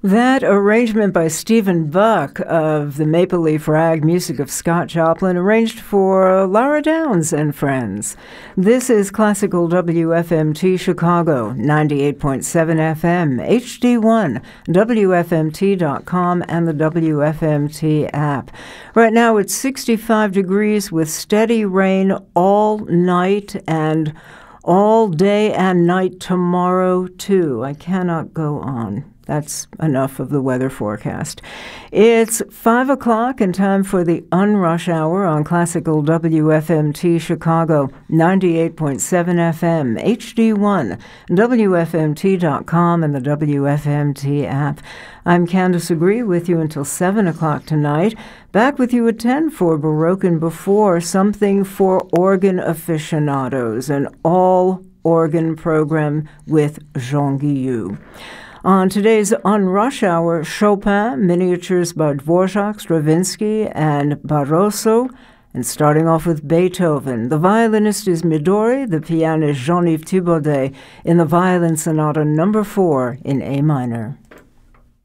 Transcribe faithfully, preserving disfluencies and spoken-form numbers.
That arrangement by Stephen Buck of the Maple Leaf Rag, music of Scott Joplin, arranged for Lara Downs and friends. This is Classical W F M T Chicago, ninety-eight point seven F M, H D one, W F M T dot com, and the W F M T app. Right now it's sixty-five degrees with steady rain all night and all day and night tomorrow, too. I cannot go on. That's enough of the weather forecast. It's five o'clock and time for the Unrush Hour on Classical W F M T Chicago, ninety-eight point seven F M, H D one, W F M T dot com, and the W F M T app. I'm Candace Agree with you until seven o'clock tonight. Back with you at ten for Baroque and Before, something for organ aficionados, an all-organ program with Jean Guillou. On today's Unrush Hour, Chopin, miniatures by Dvorak, Stravinsky, and Barroso. And starting off with Beethoven, the violinist is Midori, the pianist Jean-Yves Thibaudet in the Violin Sonata number four in A minor.